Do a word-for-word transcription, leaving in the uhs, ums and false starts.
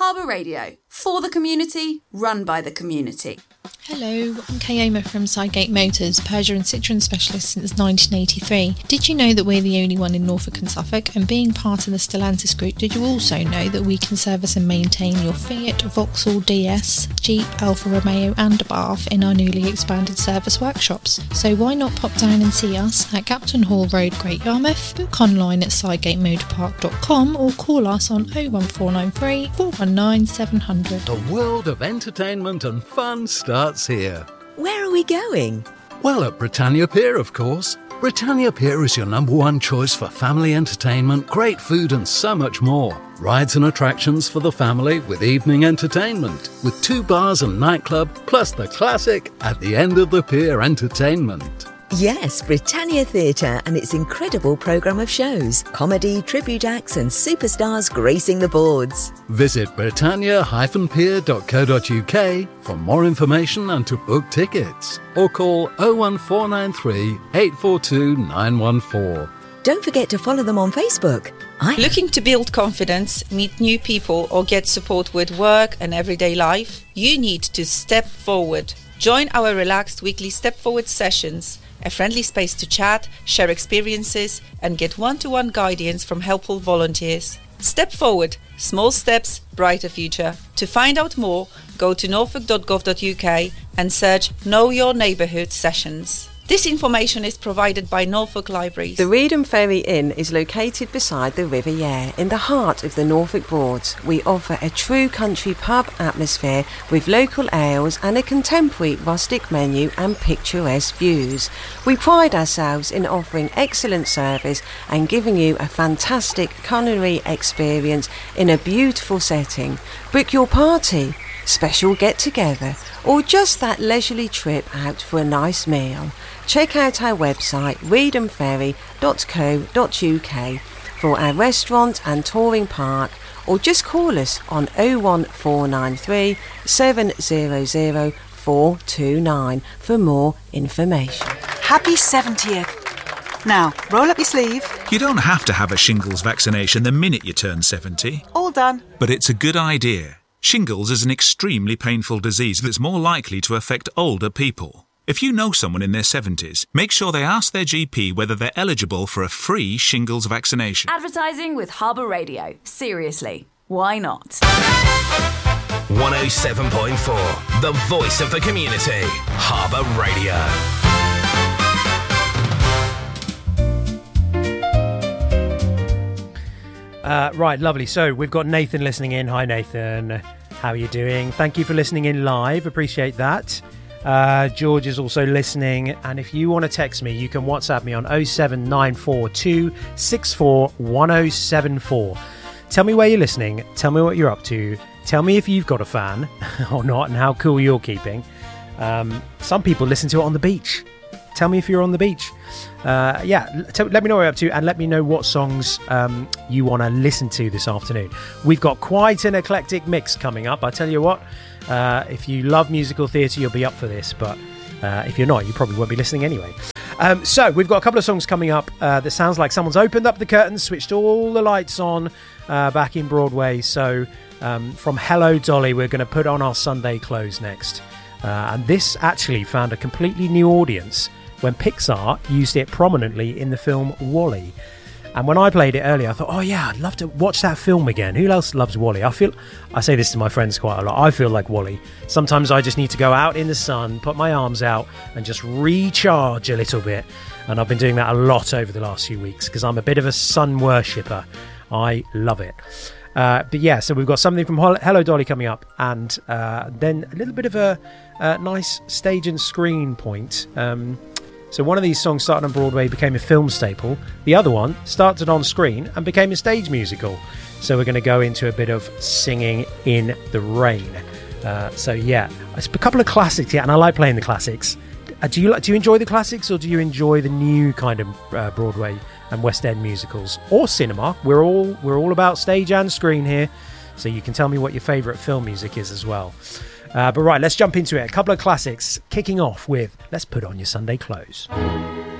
Harbour Radio, for the community, run by the community. Hello, I'm Kayoma from Sidegate Motors, Peugeot and Citroën specialist since nineteen eighty-three. Did you know that we're the only one in Norfolk and Suffolk? And being part of the Stellantis group, did you also know that we can service and maintain your Fiat, Vauxhall D S, Jeep, Alfa Romeo and Abarth in our newly expanded service workshops? So why not pop down and see us at Captain Hall Road, Great Yarmouth, book online at sidegate motor park dot com or call us on oh one four nine three, four one nine, seven hundred. The world of entertainment and fun starts here. Where are we going? Well, at Britannia Pier, of course. Britannia Pier is your number one choice for family entertainment, great food and so much more. Rides and attractions for the family with evening entertainment, with two bars and nightclub, plus the classic at the end of the pier entertainment. Yes, Britannia Theatre and its incredible programme of shows, comedy, tribute acts and superstars gracing the boards. Visit britannia dash pier dot co dot uk for more information and to book tickets. Or call oh one four nine three, eight four two, nine one four. Don't forget to follow them on Facebook. I... Looking to build confidence, meet new people or get support with work and everyday life? You need to step forward. Join our relaxed weekly Step Forward sessions, a friendly space to chat, share experiences and get one-to-one guidance from helpful volunteers. Step Forward, small steps, brighter future. To find out more, go to norfolk dot gov dot uk and search Know Your Neighbourhood Sessions. This information is provided by Norfolk Libraries. The Reedham Ferry Inn is located beside the River Yare in the heart of the Norfolk Broads. We offer a true country pub atmosphere with local ales and a contemporary rustic menu and picturesque views. We pride ourselves in offering excellent service and giving you a fantastic culinary experience in a beautiful setting. Book your party, special get-together, or just that leisurely trip out for a nice meal. Check out our website reedham ferry dot co dot uk for our restaurant and touring park, or just call us on oh one four nine three, seven hundred, four two nine for more information. Happy seventieth. Now, roll up your sleeve. You don't have to have a shingles vaccination the minute you turn seventy. All done. But it's a good idea. Shingles is an extremely painful disease that's more likely to affect older people. If you know someone in their seventies, make sure they ask their G P whether they're eligible for a free shingles vaccination. Advertising with Harbour Radio. Seriously, why not? one oh seven point four, the voice of the community. Harbour Radio. Uh, right, lovely. So we've got Nathan listening in. Hi, Nathan. How are you doing? Thank you for listening in live. Appreciate that. Uh, George is also listening. And if you want to text me, you can WhatsApp me on oh seven nine four two, six four one oh seven four. Tell me where you're listening. Tell me what you're up to. Tell me if you've got a fan or not and how cool you're keeping. Um, some people listen to it on the beach. Tell me if you're on the beach. Uh, yeah, t- let me know what you're up to and let me know what songs um, you want to listen to this afternoon. We've got quite an eclectic mix coming up. I tell you what, uh, if you love musical theatre, you'll be up for this. But uh, if you're not, you probably won't be listening anyway. Um, so we've got a couple of songs coming up uh, that sounds like someone's opened up the curtains, switched all the lights on uh, back in Broadway. So um, from Hello Dolly, we're going to put on our Sunday clothes next. Uh, and this actually found a completely new audience when Pixar used it prominently in the film WALL-E. And when I played it earlier, I thought, oh yeah, I'd love to watch that film again. Who else loves WALL-E? I feel, I say this to my friends quite a lot, I feel like WALL-E. Sometimes I just need to go out in the sun, put my arms out and just recharge a little bit. And I've been doing that a lot over the last few weeks because I'm a bit of a sun worshipper. I love it. Uh, but yeah, so we've got something from Hello Dolly coming up, and uh, then a little bit of a, a nice stage and screen point. Um, so one of these songs started on Broadway, became a film staple. The other one started on screen and became a stage musical. So we're going to go into a bit of Singing in the Rain. Uh, so yeah, it's a couple of classics, yeah, and I like playing the classics. Uh, do you like? Do you enjoy the classics, or do you enjoy the new kind of uh, Broadway and West End musicals or cinema? We're all we're all about stage and screen here, so you can tell me what your favourite film music is as well. Uh, but right, let's jump into it. A couple of classics, kicking off with Let's Put On Your Sunday Clothes.